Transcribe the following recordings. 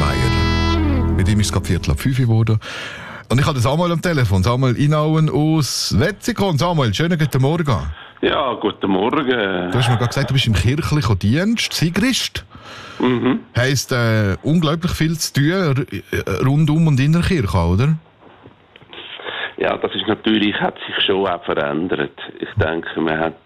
Brandmeier. Mit ihm ist es gerade 4:45 geworden. Und ich habe Samuel am Telefon. Samuel Inauen aus Wetzikon. Samuel, schönen guten Morgen. Ja, guten Morgen. Du hast mir gerade gesagt, du bist im kirchlichen Dienst, Sigrist. Heisst unglaublich viel zu tun rundum und in der Kirche, oder? Ja, das ist natürlich, hat sich schon auch verändert. Ich denke, man hat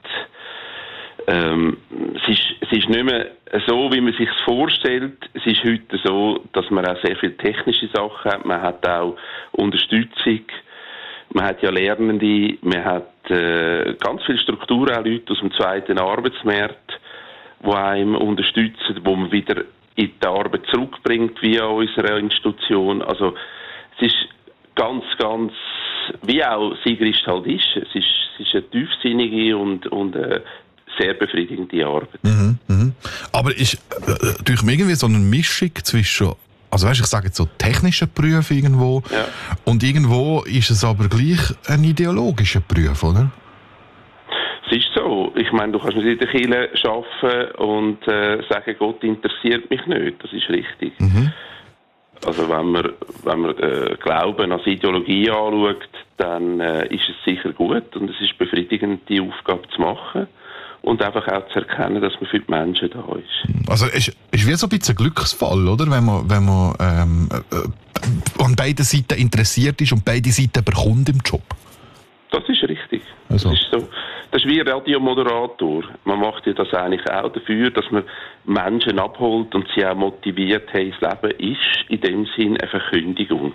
es ist nicht mehr so, wie man sich es vorstellt. Es ist heute so, dass man auch sehr viele technische Sachen hat. Man hat auch Unterstützung. Man hat ja Lernende. Man hat ganz viele Strukturen, auch Leute aus dem zweiten Arbeitsmarkt, die einem unterstützen, wo man wieder in die Arbeit zurückbringt via unserer Institution. Also es ist ganz, wie auch Sigrist halt ist. Es ist eine tiefsinnige und sehr befriedigende Arbeit. Aber ist durch mich irgendwie so eine Mischung zwischen, also weißt, ich sage jetzt so technischen Berufen irgendwo, ja. Und irgendwo ist es aber gleich ein ideologischer Beruf, oder? Es ist so. Ich meine, du kannst nicht in der Kirche arbeiten und sagen, Gott interessiert mich nicht. Das ist richtig. Also wenn man Glauben als Ideologie anschaut, dann ist es sicher gut und es ist befriedigend, die Aufgabe zu machen. Und einfach auch zu erkennen, dass man für die Menschen da ist. Also es ist wie so ein bisschen ein Glücksfall, oder? Wenn man an beiden Seiten interessiert ist und beide Seiten bekommt im Job. Das ist richtig. Also. Das ist so. Das ist wie ein Radiomoderator. Man macht ja das eigentlich auch dafür, dass man Menschen abholt und sie auch motiviert, hey, das Leben ist in dem Sinn eine Verkündigung.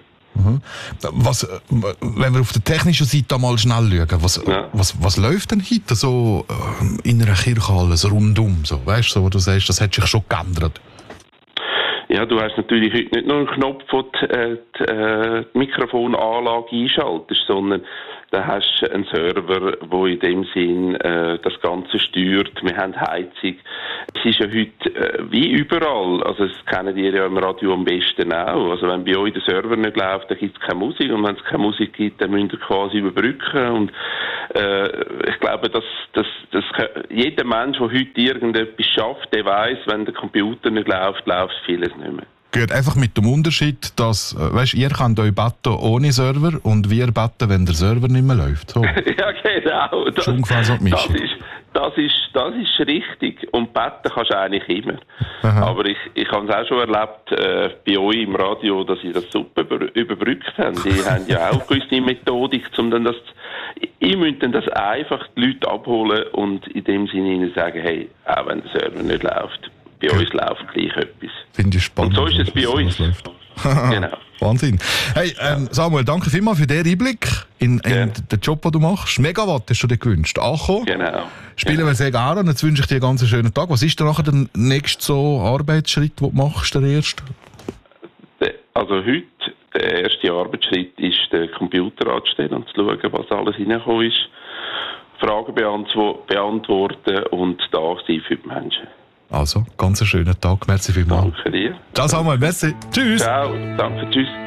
Wenn wir auf der technischen Seite mal schnell schauen, was läuft denn heute so in einer Kirche alles rundum? So, weißt du, wo du sagst, das hat sich schon geändert? Ja, du hast natürlich heute nicht nur einen Knopf, wo die Mikrofonanlage einschaltest, sondern da hast du einen Server, der in dem Sinn das Ganze steuert. Wir haben Heizung. Es ist ja heute wie überall, also das kennen ihr ja im Radio am besten auch. Also wenn bei euch der Server nicht läuft, dann gibt es keine Musik. Und wenn es keine Musik gibt, dann müsst ihr quasi überbrücken. Und ich glaube, dass jeder Mensch, der heute irgendetwas schafft, der weiss, wenn der Computer nicht läuft, läuft vieles nicht mehr. Gut, einfach mit dem Unterschied, dass, ihr könnt euch beten ohne Server und wir beten, wenn der Server nicht mehr läuft. So. Ja, genau. Das ist richtig. Und beten kannst du eigentlich immer. Aha. Aber ich habe es auch schon erlebt, bei euch im Radio, dass ihr das super überbrückt habt. Die haben ja auch gewisse Methodik, um dann ihr müsst dann das einfach die Leute abholen und in dem Sinne ihnen sagen, hey, auch wenn der Server nicht läuft, bei uns läuft gleich etwas. Finde ich spannend. Und so ist es bei uns. Genau. Wahnsinn. Hey, Samuel, danke vielmals für den Einblick in den Job, den du machst. Megawatt hast du dir gewünscht. Ankommen. Genau. Spielen wir sehr gerne und jetzt wünsche ich dir einen ganz schönen Tag. Was ist denn nachher der nächste so Arbeitsschritt, den du machst, der erste? Also heute, der erste Arbeitsschritt ist, den Computer anzustellen und zu schauen, was alles reingekommen ist. Fragen beantworten und da sein für die Menschen. Also, ganz einen schönen Tag. Merci vielmals. Danke dir. Ciao Samuel, merci. Tschüss. Ciao, danke, tschüss.